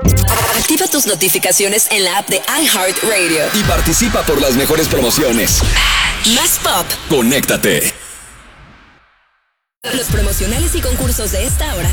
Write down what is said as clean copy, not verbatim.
Activa tus notificaciones en la app de iHeartRadio y participa por las mejores promociones. Más pop. Conéctate. Los promocionales y concursos de esta hora